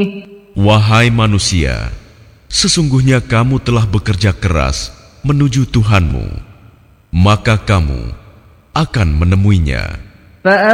Wahai manusia, sesungguhnya kamu telah bekerja keras menuju Tuhanmu, maka kamu akan menemuinya.